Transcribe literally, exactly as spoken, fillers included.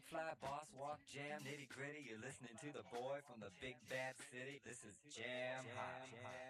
Funk Fly, Boss Walk, Jam, Nitty Gritty. You're listening to the boy from the big bad city. This is Jam Hot.